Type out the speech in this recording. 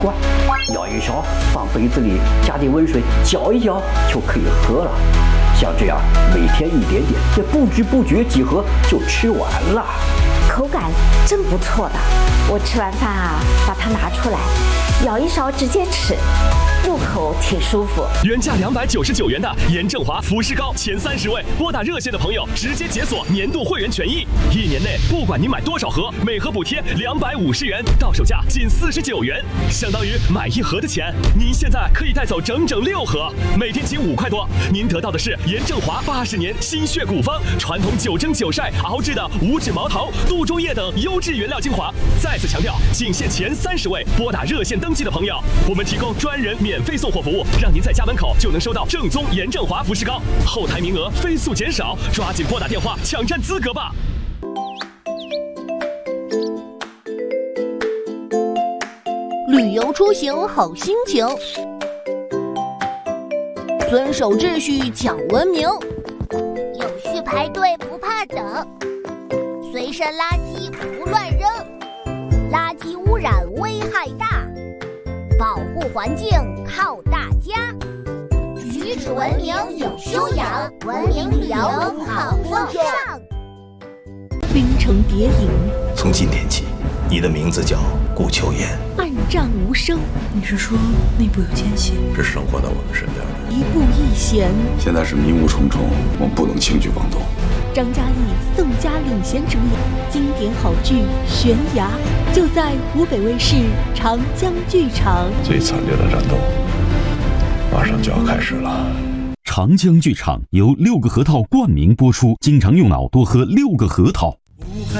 乖，舀一勺，放杯子里，加点温水，搅一搅就可以喝了。像这样每天一点点，这不知不觉几盒就吃完了。 口感真不错的，我吃完饭把它拿出来，舀一勺直接吃，入口挺舒服。 原价299元的严正华福士膏前30位，拨打热线的朋友直接解锁年度会员权益，1年内不管您买多少盒，每盒补贴250元，到手价仅49元，相当于买1盒的钱。您现在可以带走整整6盒，每天仅5块多，您得到的是严正华80年心血古方传统9蒸9晒熬制的无脂毛桃、杜仲叶等优质原料精华。再次强调，仅限前30位拨打热线登记的朋友，我们提供专人免费送货服务，让您在家门口就能收到正宗严正华福士膏。后台名额飞速减少，抓紧拨打电话抢占资格吧。 旅游出行好心情，遵守秩序讲文明， 有序排队不怕等，随身垃圾不乱扔，垃圾污染危害大，保护环境靠大家，举止文明有修养，文明旅游好风尚。 冰城谍影， 从今天起，你的名字叫顾秋妍。 暗战无声， 你是说内部有奸细？ 是生活在我们身边的。 一步一险， 现在是迷雾重重，我们不能轻举妄动。 张嘉译、宋佳领衔主演经典好剧《悬崖》，就在湖北卫视长江剧场。 最惨烈的战斗马上就要开始了。 长江剧场由6个核桃冠名播出，经常用脑多喝6个核桃。